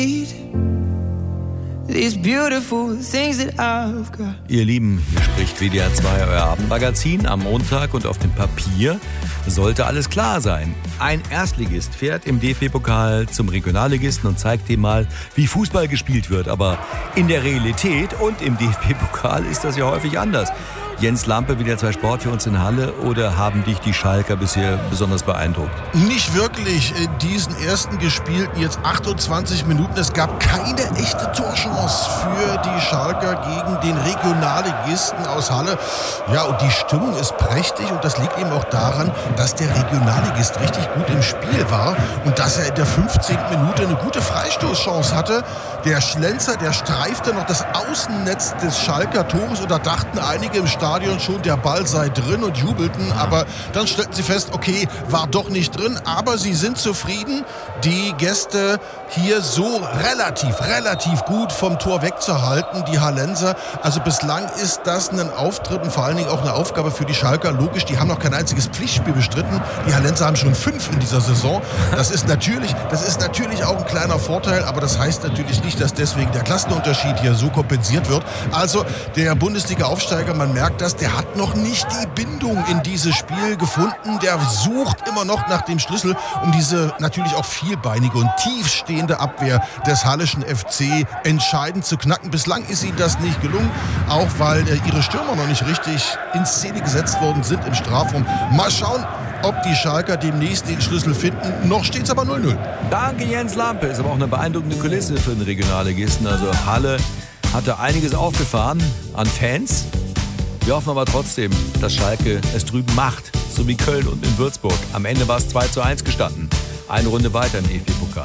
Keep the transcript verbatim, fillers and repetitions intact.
These beautiful things that I've got. Ihr Lieben, hier spricht W D R zwei, euer Abendmagazin am Montag, und auf dem Papier sollte alles klar sein. Ein Erstligist fährt im D F B-Pokal zum Regionalligisten und zeigt ihm mal, wie Fußball gespielt wird. Aber in der Realität und im D F B-Pokal ist das ja häufig anders. Jens Lampe, W D R zwei Sport für uns in Halle, oder haben dich die Schalker bisher besonders beeindruckt? Nicht wirklich. In diesen ersten gespielten jetzt achtundzwanzig Minuten, es gab keine echte Torchance für die Schalker gegen den Regionalligisten aus Halle. Ja, und die Stimmung ist prächtig, und das liegt eben auch daran, dass der Regionalligist richtig gut im Spiel war und dass er in der fünfzehnten Minute eine gute Freistoßchance hatte. Der Schlenzer, der streifte noch das Außennetz des Schalker Tores, und da dachten einige im Stadion schon, der Ball sei drin, und jubelten. Aber dann stellten sie fest, okay, war doch nicht drin. Aber sie sind zufrieden, die Gäste hier so relativ, relativ gut vom Tor wegzuhalten, die Hallenser. Also bislang ist das ein Auftritt und vor allen Dingen auch eine Aufgabe für die Schalker. Logisch, die haben noch kein einziges Pflichtspiel bestritten. Die Hallenser haben schon fünf in dieser Saison. Das ist natürlich, das ist natürlich auch ein kleiner Vorteil, aber das heißt natürlich nicht, dass deswegen der Klassenunterschied hier so kompensiert wird. Also der Bundesliga-Aufsteiger, man merkt das, der hat noch nicht die Bindung in dieses Spiel gefunden. Der sucht immer noch nach dem Schlüssel, um diese natürlich auch vielbeinige und tiefstehende Abwehr des Halleschen F C entscheidend zu knacken. Bislang ist ihnen das nicht gelungen, auch weil äh, ihre Stürmer noch nicht richtig in Szene gesetzt worden sind im Strafraum. Mal schauen, ob die Schalker demnächst den Schlüssel finden. Noch steht es aber null null. Danke, Jens Lampe. Ist aber auch eine beeindruckende Kulisse für den Regionalligisten. Also Halle hatte einiges aufgefahren an Fans. Wir hoffen aber trotzdem, dass Schalke es drüben macht, so wie Köln und in Würzburg. Am Ende war es zwei zu eins gestanden. Eine Runde weiter im D F B-Pokal.